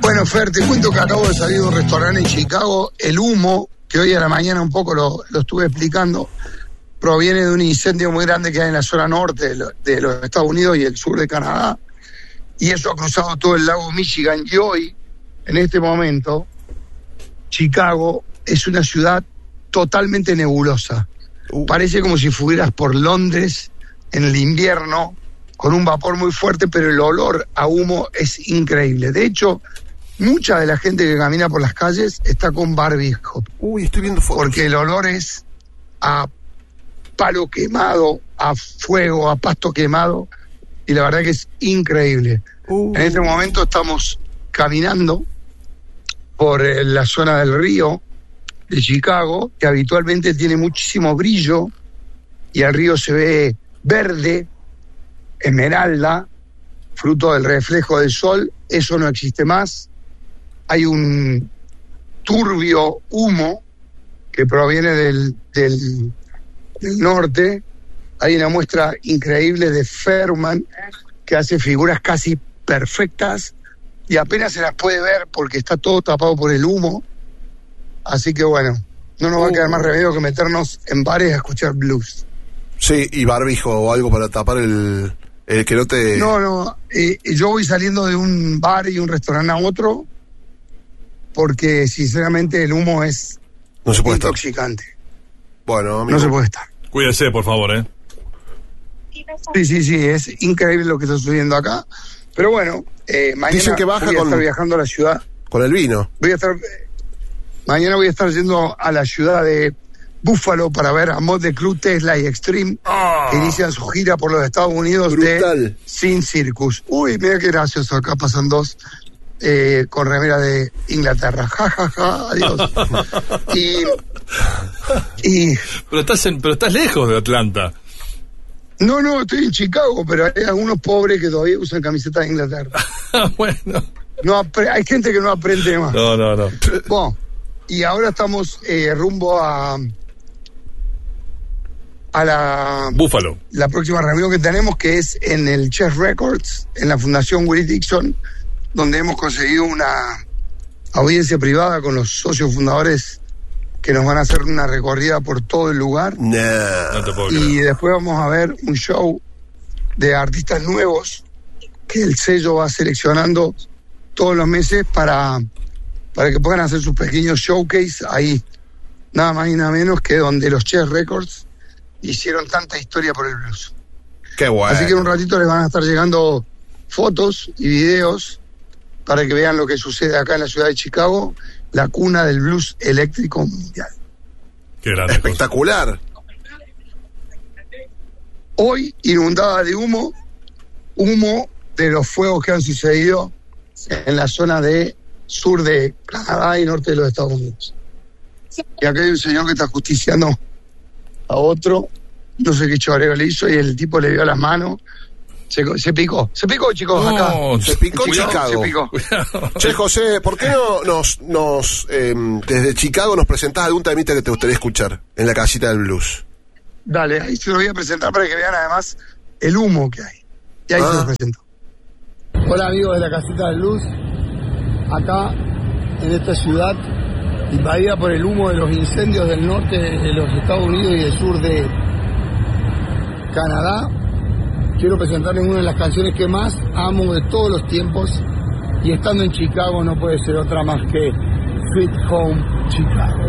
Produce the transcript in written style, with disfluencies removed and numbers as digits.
Bueno, Fer, te cuento que acabo de salir de un restaurante en Chicago. El humo, que hoy a la mañana un poco lo estuve explicando, proviene de un incendio muy grande que hay en la zona norte de los Estados Unidos y el sur de Canadá. Y eso ha cruzado todo el lago Michigan. Y hoy, en este momento, Chicago es una ciudad totalmente nebulosa. Parece como si fueras por Londres en el invierno, con un vapor muy fuerte, pero el olor a humo es increíble. De hecho, mucha de la gente que camina por las calles está con barbijo. Uy, estoy viendo fotos. Porque el olor es a palo quemado, a fuego, a pasto quemado, y la verdad que es increíble. En este momento estamos caminando por la zona del río de Chicago, que habitualmente tiene muchísimo brillo, y el río se ve verde, esmeralda, fruto del reflejo del sol. Eso no existe más. Hay un turbio humo que proviene del norte. Hay una muestra increíble de Fairman que hace figuras casi perfectas y apenas se las puede ver porque está todo tapado por el humo. Así que bueno, no nos va a quedar más remedio que meternos en bares a escuchar blues. Sí, y barbijo o algo para tapar el que no te... No, yo voy saliendo de un bar y un restaurante a otro porque sinceramente el humo es no se puede intoxicante. Bueno, amigo. No se puede estar. Cuídese, por favor, Sí, es increíble lo que está sucediendo acá. Pero bueno, mañana dicen que baja voy a estar viajando a la ciudad. Con el vino. Mañana voy a estar yendo a la ciudad de Buffalo para ver a Motley Crue, Tesla y Extreme, que inician su gira por los Estados Unidos. Brutal. De Sin Circus. Uy, mira qué gracioso, acá pasan dos con remera de Inglaterra. Adiós. Pero estás lejos de Atlanta. No, estoy en Chicago, pero hay algunos pobres que todavía usan camisetas de Inglaterra. Bueno. Hay gente que no aprende más. No. Bueno, y ahora estamos rumbo a la Buffalo. La próxima reunión que tenemos, que es en el Chess Records, en la Fundación Willie Dixon, donde hemos conseguido una audiencia privada con los socios fundadores que nos van a hacer una recorrida por todo el lugar. No te puedo creer. Y después vamos a ver un show de artistas nuevos que el sello va seleccionando todos los meses para que puedan hacer sus pequeños showcase ahí, nada más y nada menos que donde los Chess Records hicieron tanta historia por el blues. Qué bueno. Así que en un ratito les van a estar llegando fotos y videos para que vean lo que sucede acá en la ciudad de Chicago, la cuna del blues eléctrico mundial. Qué grande. Espectacular. Hoy inundada de humo de los fuegos que han sucedido en la zona de sur de Canadá y norte de los Estados Unidos. Y acá hay un señor que está justiciando a otro, no sé qué choreo le hizo, y el tipo le dio las manos. Se picó, chicos, no, acá. Se picó Chicago. Se picó. Che, José, ¿por qué no nos desde Chicago nos presentás algún temita que te gustaría escuchar en la casita del blues? Dale, ahí se lo voy a presentar para que vean además el humo que hay. Y ahí se lo presento. Hola amigos de la casita del blues, acá en esta ciudad invadida por el humo de los incendios del norte de los Estados Unidos y del sur de Canadá. Quiero presentarles una de las canciones que más amo de todos los tiempos, y estando en Chicago no puede ser otra más que Sweet Home Chicago.